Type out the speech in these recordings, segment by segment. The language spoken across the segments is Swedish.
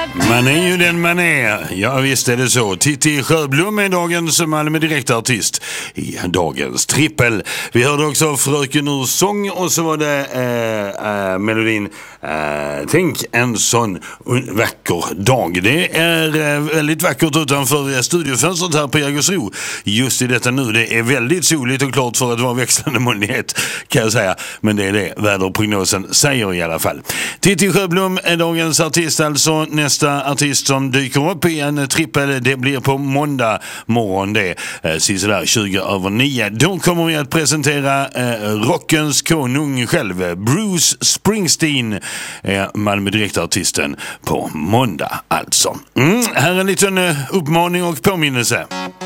Man är ju den man är. Ja, visst är det så. Titti Sjöblom är dagens Malmö direktartist i dagens trippel. Vi hörde också Fröken ur sång och så var det melodin Tänk en sån vacker dag. Det är väldigt vackert utanför studiofönstret här på Jägersro. Just i detta nu. Det är väldigt soligt och klart för att vara växlande molnighet kan jag säga. Men det är det väderprognosen säger i alla fall. Titti Sjöblom är dagens artist alltså. Nästa artist som dyker upp i en trippel, det blir på måndag morgon det. Sådär 20:09. Då kommer vi att presentera rockens konung själv. Bruce Springsteen är Malmö direktartisten på måndag alltså. Här är en liten uppmaning och påminnelse.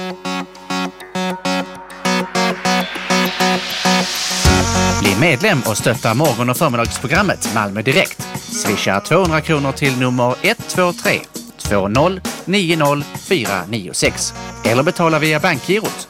Bli medlem och stötta morgon- och förmiddagsprogrammet Malmö Direkt. Swisha 200 kronor till nummer 123 20 90 496 eller betala via bankgirot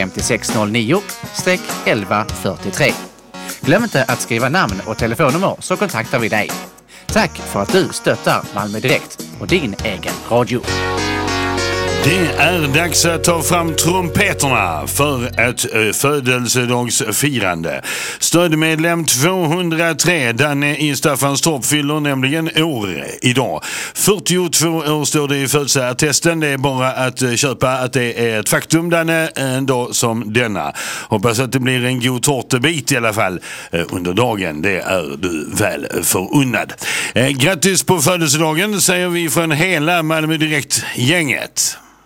5609-1143. Glöm inte att skriva namn och telefonnummer så kontaktar vi dig. Tack för att du stöttar Malmö Direkt och din egen radio. Det är dags att ta fram trumpeterna för ett födelsedagsfirande. Stödmedlem 203, Danne i Staffanstorp, fyller nämligen år idag. 42 år står det i födelseattesten. Det är bara att köpa att det är ett faktum, Danne, en dag som denna. Hoppas att det blir en god tårtebit i alla fall under dagen. Det är du väl förunnad. Grattis på födelsedagen säger vi från hela Malmö Direkt-gänget.